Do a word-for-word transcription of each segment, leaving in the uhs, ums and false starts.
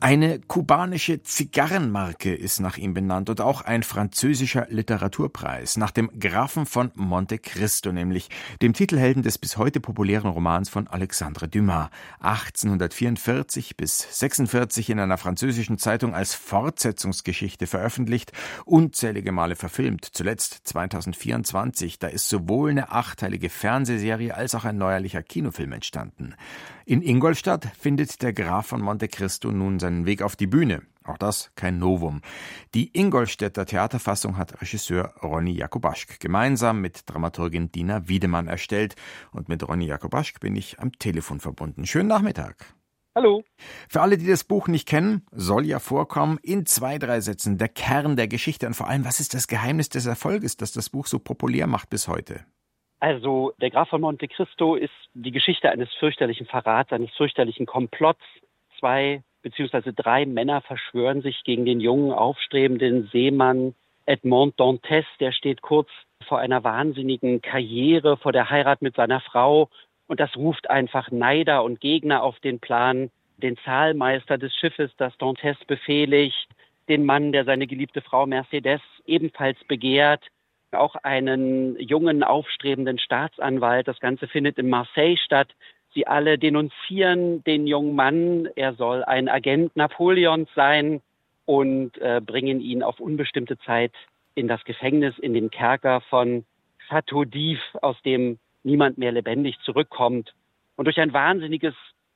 Eine kubanische Zigarrenmarke ist nach ihm benannt und auch ein französischer Literaturpreis, nach dem Grafen von Monte Cristo, nämlich dem Titelhelden des bis heute populären Romans von Alexandre Dumas, achtzehnhundertvierundvierzig bis sechsundvierzig in einer französischen Zeitung als Fortsetzungsgeschichte veröffentlicht, unzählige Male verfilmt, zuletzt zweitausendvierundzwanzig, da ist sowohl eine achteilige Fernsehserie als auch ein neuerlicher Kinofilm entstanden. In Ingolstadt findet der Graf von Monte Cristo nun seinen Weg auf die Bühne. Auch das kein Novum. Die Ingolstädter Theaterfassung hat Regisseur Ronny Jakubaschk gemeinsam mit Dramaturgin Dina Wiedemann erstellt. Und mit Ronny Jakubaschk bin ich am Telefon verbunden. Schönen Nachmittag. Hallo. Für alle, die das Buch nicht kennen, soll ja vorkommen, in zwei, drei Sätzen der Kern der Geschichte. Und vor allem, was ist das Geheimnis des Erfolges, das das Buch so populär macht bis heute? Also der Graf von Monte Cristo ist die Geschichte eines fürchterlichen Verrats, eines fürchterlichen Komplotts. Zwei beziehungsweise drei Männer verschwören sich gegen den jungen, aufstrebenden Seemann Edmond Dantes. Der steht kurz vor einer wahnsinnigen Karriere, vor der Heirat mit seiner Frau. Und das ruft einfach Neider und Gegner auf den Plan. Den Zahlmeister des Schiffes, das Dantes befehligt, den Mann, der seine geliebte Frau Mercedes ebenfalls begehrt, auch einen jungen, aufstrebenden Staatsanwalt. Das Ganze findet in Marseille statt. Sie alle denunzieren den jungen Mann. Er soll ein Agent Napoleons sein und äh, bringen ihn auf unbestimmte Zeit in das Gefängnis, in den Kerker von Château d'If, aus dem niemand mehr lebendig zurückkommt. Und durch ein wahnsinniges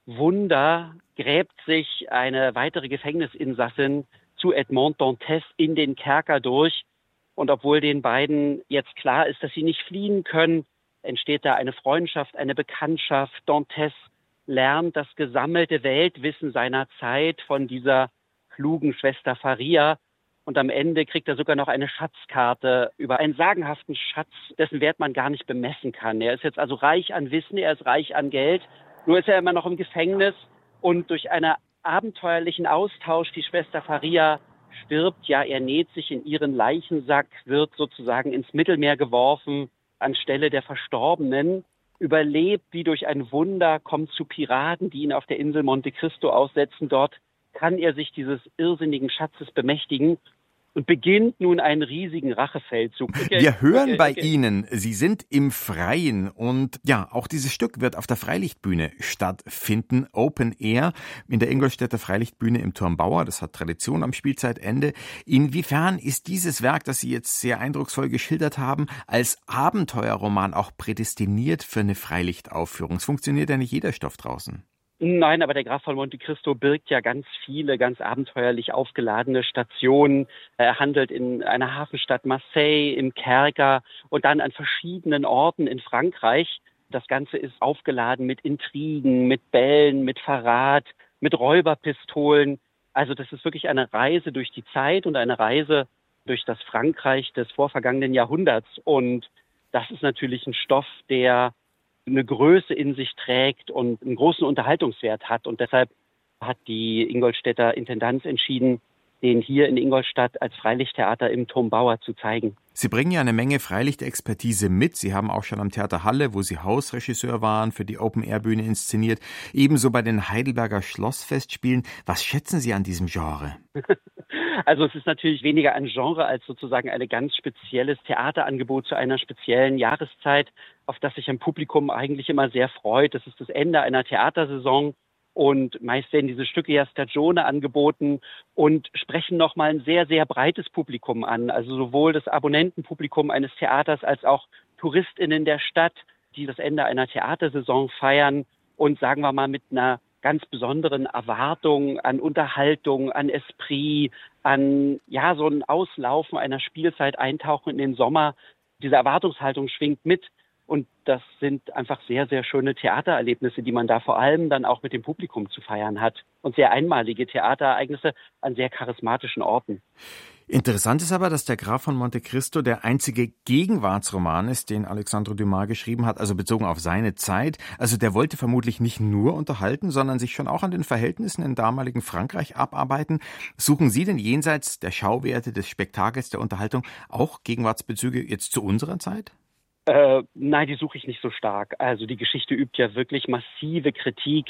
Wunder gräbt sich eine weitere Gefängnisinsassin zu Edmond Dantes in den Kerker durch. Und obwohl den beiden jetzt klar ist, dass sie nicht fliehen können, entsteht da eine Freundschaft, eine Bekanntschaft. Dantes lernt das gesammelte Weltwissen seiner Zeit von dieser klugen Schwester Faria. Und am Ende kriegt er sogar noch eine Schatzkarte über einen sagenhaften Schatz, dessen Wert man gar nicht bemessen kann. Er ist jetzt also reich an Wissen, er ist reich an Geld. Nur ist er immer noch im Gefängnis. Und durch einen abenteuerlichen Austausch, die Schwester Faria stirbt, ja, er näht sich in ihren Leichensack, wird sozusagen ins Mittelmeer geworfen, anstelle der Verstorbenen, überlebt wie durch ein Wunder, kommt zu Piraten, die ihn auf der Insel Monte Cristo aussetzen. Dort kann er sich dieses irrsinnigen Schatzes bemächtigen und beginnt nun einen riesigen Rachefeldzug. Okay, Wir hören okay, bei okay. Ihnen, Sie sind im Freien und ja, auch dieses Stück wird auf der Freilichtbühne stattfinden, Open Air, in der Ingolstädter Freilichtbühne im Turmbauer. Das hat Tradition am Spielzeitende. Inwiefern ist dieses Werk, das Sie jetzt sehr eindrucksvoll geschildert haben, als Abenteuerroman auch prädestiniert für eine Freilichtaufführung? Es funktioniert ja nicht jeder Stoff draußen. Nein, aber der Graf von Monte Cristo birgt ja ganz viele, ganz abenteuerlich aufgeladene Stationen. Er handelt in einer Hafenstadt Marseille, im Kerker und dann an verschiedenen Orten in Frankreich. Das Ganze ist aufgeladen mit Intrigen, mit Bällen, mit Verrat, mit Räuberpistolen. Also das ist wirklich eine Reise durch die Zeit und eine Reise durch das Frankreich des vorvergangenen Jahrhunderts. Und das ist natürlich ein Stoff, der eine Größe in sich trägt und einen großen Unterhaltungswert hat. Und deshalb hat die Ingolstädter Intendanz entschieden, den hier in Ingolstadt als Freilichttheater im Turmbauer zu zeigen. Sie bringen ja eine Menge Freilichtexpertise mit. Sie haben auch schon am Theater Halle, wo Sie Hausregisseur waren, für die Open-Air-Bühne inszeniert. Ebenso bei den Heidelberger Schlossfestspielen. Was schätzen Sie an diesem Genre? Also es ist natürlich weniger ein Genre als sozusagen ein ganz spezielles Theaterangebot zu einer speziellen Jahreszeit, auf das sich ein Publikum eigentlich immer sehr freut. Das ist das Ende einer Theatersaison. Und meist werden diese Stücke ja Stagione angeboten und sprechen nochmal ein sehr, sehr breites Publikum an. Also sowohl das Abonnentenpublikum eines Theaters als auch TouristInnen der Stadt, die das Ende einer Theatersaison feiern und sagen wir mal mit einer ganz besonderen Erwartung an Unterhaltung, an Esprit, an ja so ein Auslaufen einer Spielzeit, Eintauchen in den Sommer. Diese Erwartungshaltung schwingt mit. Und das sind einfach sehr, sehr schöne Theatererlebnisse, die man da vor allem dann auch mit dem Publikum zu feiern hat. Und sehr einmalige Theaterereignisse an sehr charismatischen Orten. Interessant ist aber, dass der Graf von Monte Cristo der einzige Gegenwartsroman ist, den Alexandre Dumas geschrieben hat, also bezogen auf seine Zeit. Also der wollte vermutlich nicht nur unterhalten, sondern sich schon auch an den Verhältnissen im damaligen Frankreich abarbeiten. Suchen Sie denn jenseits der Schauwerte, des Spektakels, der Unterhaltung auch Gegenwartsbezüge jetzt zu unserer Zeit? Äh, nein, die suche ich nicht so stark. Also die Geschichte übt ja wirklich massive Kritik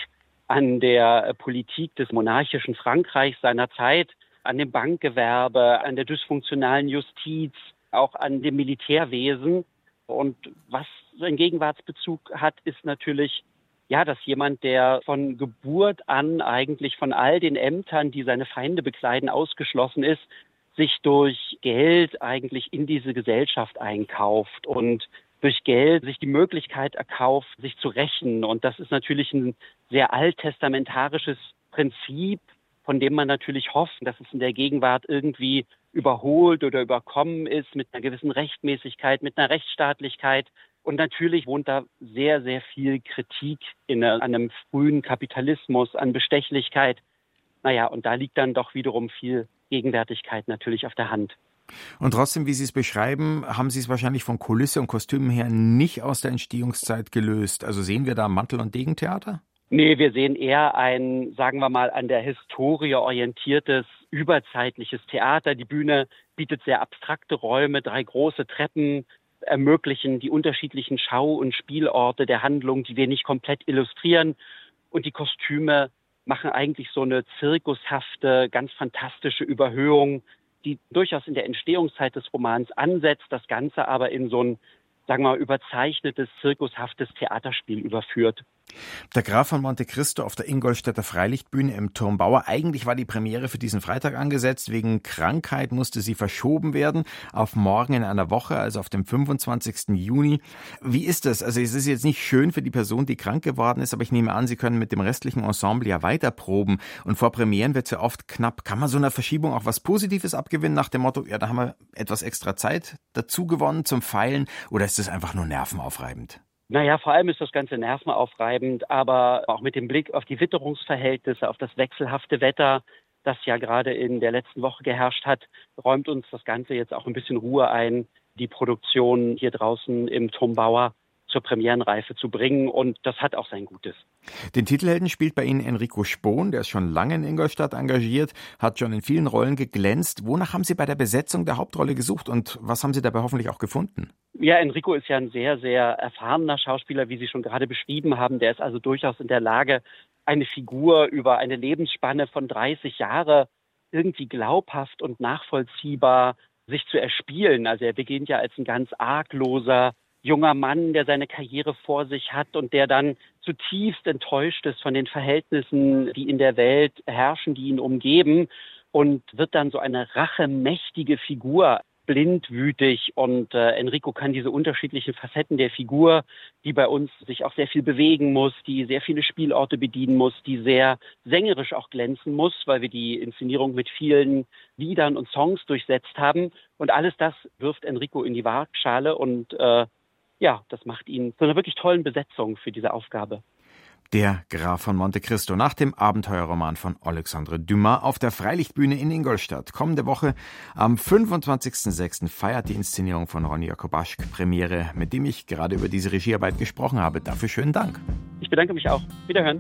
an der Politik des monarchischen Frankreichs seiner Zeit, an dem Bankgewerbe, an der dysfunktionalen Justiz, auch an dem Militärwesen. Und was einen Gegenwartsbezug hat, ist natürlich, ja, dass jemand, der von Geburt an eigentlich von all den Ämtern, die seine Feinde bekleiden, ausgeschlossen ist, sich durch Geld eigentlich in diese Gesellschaft einkauft und durch Geld sich die Möglichkeit erkauft, sich zu rächen. Und das ist natürlich ein sehr alttestamentarisches Prinzip, von dem man natürlich hofft, dass es in der Gegenwart irgendwie überholt oder überkommen ist mit einer gewissen Rechtmäßigkeit, mit einer Rechtsstaatlichkeit. Und natürlich wohnt da sehr, sehr viel Kritik in einem frühen Kapitalismus, an Bestechlichkeit. Naja, und da liegt dann doch wiederum viel Gegenwärtigkeit natürlich auf der Hand. Und trotzdem, wie Sie es beschreiben, haben Sie es wahrscheinlich von Kulisse und Kostümen her nicht aus der Entstehungszeit gelöst. Also sehen wir da Mantel- und Degentheater? Nee, wir sehen eher ein, sagen wir mal, an der Historie orientiertes, überzeitliches Theater. Die Bühne bietet sehr abstrakte Räume, drei große Treppen ermöglichen die unterschiedlichen Schau- und Spielorte der Handlung, die wir nicht komplett illustrieren. Und die Kostüme machen eigentlich so eine zirkushafte, ganz fantastische Überhöhung, die durchaus in der Entstehungszeit des Romans ansetzt, das Ganze aber in so ein, sagen wir mal, überzeichnetes, zirkushaftes Theaterspiel überführt. Der Graf von Monte Cristo auf der Ingolstädter Freilichtbühne im Turmbauer. Eigentlich war die Premiere für diesen Freitag angesetzt. Wegen Krankheit musste sie verschoben werden auf morgen in einer Woche, also auf dem fünfundzwanzigsten Juni. Wie ist das? Also es ist jetzt nicht schön für die Person, die krank geworden ist, aber ich nehme an, Sie können mit dem restlichen Ensemble ja weiter proben. Und vor Premieren wird es ja oft knapp. Kann man so einer Verschiebung auch was Positives abgewinnen nach dem Motto, ja, da haben wir etwas extra Zeit dazu gewonnen zum Feilen? Oder ist es einfach nur nervenaufreibend? Naja, vor allem ist das Ganze nervenaufreibend, aber auch mit dem Blick auf die Witterungsverhältnisse, auf das wechselhafte Wetter, das ja gerade in der letzten Woche geherrscht hat, räumt uns das Ganze jetzt auch ein bisschen Ruhe ein, die Produktion hier draußen im Turmbauer zur Premierenreife zu bringen, und das hat auch sein Gutes. Den Titelhelden spielt bei Ihnen Enrico Spohn, der ist schon lange in Ingolstadt engagiert, hat schon in vielen Rollen geglänzt. Wonach haben Sie bei der Besetzung der Hauptrolle gesucht und was haben Sie dabei hoffentlich auch gefunden? Ja, Enrico ist ja ein sehr, sehr erfahrener Schauspieler, wie Sie schon gerade beschrieben haben. Der ist also durchaus in der Lage, eine Figur über eine Lebensspanne von dreißig Jahren irgendwie glaubhaft und nachvollziehbar sich zu erspielen. Also er beginnt ja als ein ganz argloser junger Mann, der seine Karriere vor sich hat und der dann zutiefst enttäuscht ist von den Verhältnissen, die in der Welt herrschen, die ihn umgeben, und wird dann so eine rachemächtige Figur, blindwütig. Und äh, Enrico kann diese unterschiedlichen Facetten der Figur, die bei uns sich auch sehr viel bewegen muss, die sehr viele Spielorte bedienen muss, die sehr sängerisch auch glänzen muss, weil wir die Inszenierung mit vielen Liedern und Songs durchsetzt haben. Und alles das wirft Enrico in die Waagschale und äh, ja, das macht ihn zu einer wirklich tollen Besetzung für diese Aufgabe. Der Graf von Monte Cristo nach dem Abenteuerroman von Alexandre Dumas auf der Freilichtbühne in Ingolstadt. Kommende Woche am fünfundzwanzigsten sechsten feiert die Inszenierung von Ronny Jakobaschk Premiere, mit dem ich gerade über diese Regiearbeit gesprochen habe. Dafür schönen Dank. Ich bedanke mich auch. Wiederhören.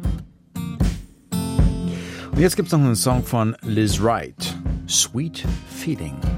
Und jetzt gibt es noch einen Song von Liz Wright, Sweet Feeling.